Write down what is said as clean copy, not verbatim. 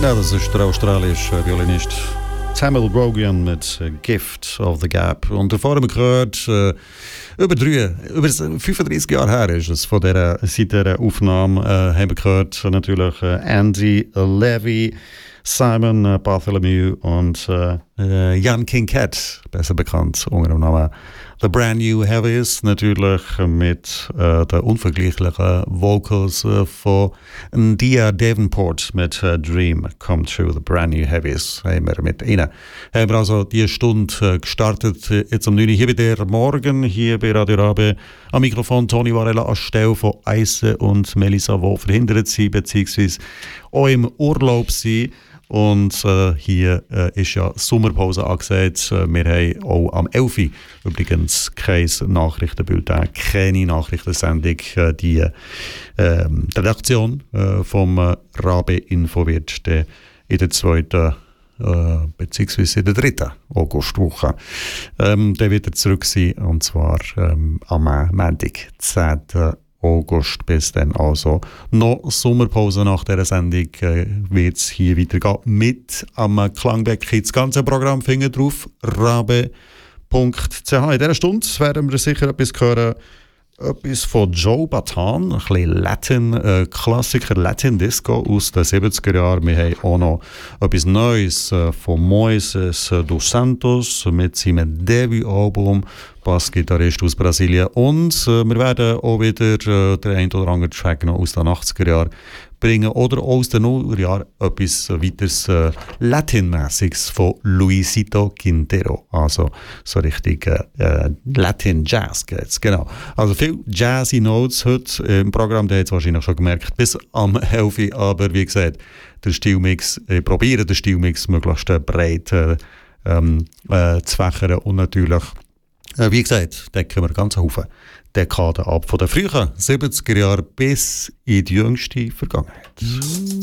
Ja, das ist der australische Violinist Samuel Brogan mit Gift of the Gap. Und davor haben wir gehört, über 35 Jahre her ist es von seit dieser Aufnahme, haben wir gehört natürlich Andy Levy, Simon Bartholomew und Jan Kincaid, besser bekannt unter dem Namen The Brand New Heavies, natürlich mit den unvergleichlichen Vocals von Dia Davenport mit Dream Come True, The Brand New Heavies haben wir mit ihnen. Haben wir also die Stunde gestartet, jetzt um 9 Uhr hier bei der Morgen, hier bei Radio Rabe. Am Mikrofon Toni Varela anstelle von Eise und Melissa, die verhindert sind, beziehungsweise auch im Urlaub sind. Und hier ist ja Sommerpause angesagt. Wir haben auch am 11. Uhr übrigens kein Nachrichtenbulletin, keine Nachrichtensendung. Die Redaktion vom Rabe Info wird in der 2. beziehungsweise in der 3. Augustwoche dann wird er zurück sein, und zwar am Montag, 10. August, bis dann also noch Sommerpause. Nach dieser Sendung wird es hier weitergehen mit am Klangbecken. Das ganze Programm findet drauf rabe.ch. In dieser Stunde werden wir sicher etwas hören, etwas von Joe Bataan, ein bisschen Latin, Klassiker Latin Disco aus den 70er Jahren. Wir haben auch noch etwas Neues von Moises dos Santos mit seinem Debütalbum, Bassgitarrist aus Brasilien. Und wir werden auch wieder den ein oder anderen Track noch aus den 80er Jahren bringen oder aus den 0er Jahren etwas weiteres Latin-mäßiges von Luisito Quintero. Also so richtig Latin-Jazz geht's, genau. Also viel Jazzy Notes heute im Programm, der hat es wahrscheinlich schon gemerkt, bis am 11 Uhr. Aber wie gesagt, der Stilmix, probieren den Stilmix möglichst breit zu fächern und natürlich wie gesagt, decken wir ganz Haufen Dekaden ab, von den frühen 70er Jahren bis in die jüngste Vergangenheit.